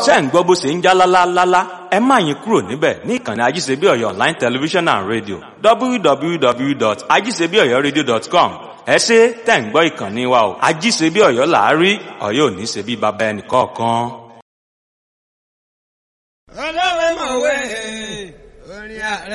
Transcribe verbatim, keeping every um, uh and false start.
ṣé ń gbọ́ bó ṣe ń já lálálálá ẹ má yín kúrò níbẹ̀ ní ìkànnì ajíṣebí ọ̀yọ́ online television and radio w w w dot ajíṣebí ọ̀yọ́ radio dot com ẹ ṣé tẹ̀ ń gbọ́ ìkànnì wa o ajíṣebí ọ̀yọ́ làárí ọ̀yọ́ ò ní ṣe bí baba ẹnì kọ̀ọ̀kan. ọlọ́wẹ́ mọ̀wé orin ààrẹ.